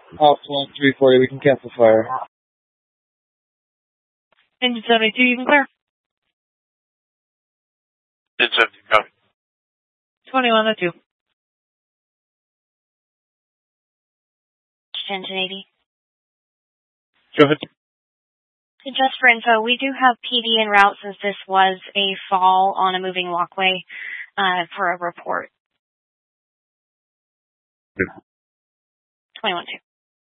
Off 340, we can cancel fire. Engine 72, you can clear. Engine 70, go. 2102. Engine 80. Go ahead. Just for info, we do have PD en route since this was a fall on a moving walkway for a report. 21-2.